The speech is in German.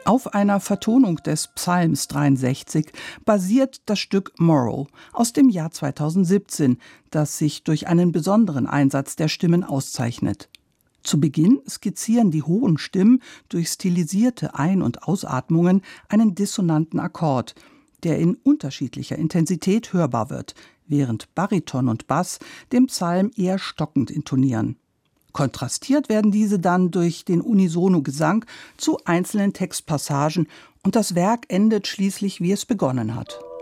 Auf einer Vertonung des Psalms 63 basiert das Stück Moral aus dem Jahr 2017, das sich durch einen besonderen Einsatz der Stimmen auszeichnet. Zu Beginn skizzieren die hohen Stimmen durch stilisierte Ein- und Ausatmungen einen dissonanten Akkord, der in unterschiedlicher Intensität hörbar wird, während Bariton und Bass den Psalm eher stockend intonieren. Kontrastiert werden diese dann durch den Unisono-Gesang zu einzelnen Textpassagen und das Werk endet schließlich, wie es begonnen hat.